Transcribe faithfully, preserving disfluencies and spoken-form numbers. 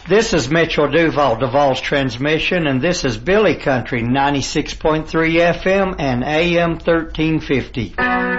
This is Mitchell Duval, Duval's Transmission, and this is Billy Country, ninety-six point three F M and A M thirteen fifty.